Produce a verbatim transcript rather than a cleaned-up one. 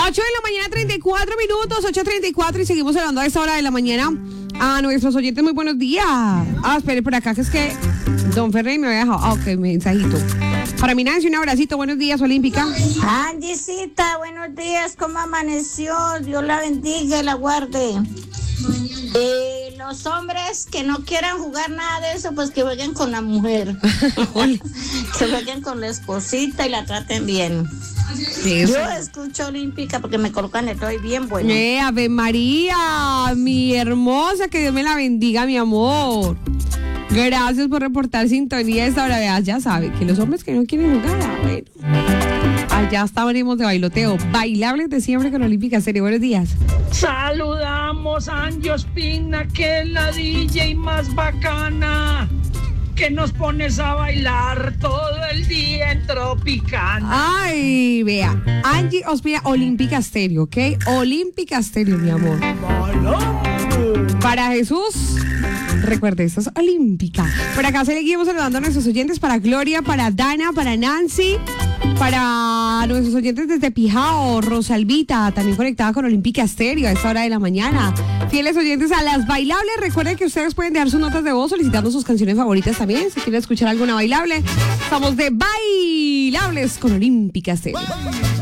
ocho de la mañana, treinta y cuatro minutos, ocho treinta y cuatro, y seguimos hablando a esta hora de la mañana a nuestros oyentes. Muy buenos días. Ah, espere por acá, que es que Don Ferrey me había dejado. Ah, ok, mensajito. Para mi Nancy, un abracito. Buenos días, Olímpica. Angisita, buenos días. ¿Cómo amaneció? Dios la bendiga y la guarde. Eh, los hombres que no quieran jugar nada de eso, pues que jueguen con la mujer. Que jueguen con la esposita y la traten bien. Eso. Yo escucho Olímpica porque me colocan estoy bien bueno. Eh, Ave María, mi hermosa, que Dios me la bendiga, mi amor. Gracias por reportar sintonía a esta hora. Veas, ya sabe que los hombres que no quieren jugar, ah, bueno. Allá estaremos de bailoteo. Bailables de siempre con Olímpica Serie. Buenos días. Saludamos a Angie Ospina, que es la D J más bacana, que nos pones a bailar todo el día en Tropicana. Ay, vea, Angie Ospina, Olímpica Stereo, ¿ok? Olímpica Stereo, mi amor. Para Jesús, recuerde, esto es Olímpica. Por acá seguimos saludando a nuestros oyentes, para Gloria, para Dana, para Nancy, para nuestros oyentes desde Pijao, Rosalvita, también conectada con Olímpica Stereo a esta hora de la mañana. Fieles oyentes a las bailables, recuerden que ustedes pueden dejar sus notas de voz solicitando sus canciones favoritas también. Si quieren escuchar alguna bailable, estamos de bailables con Olímpica Stereo.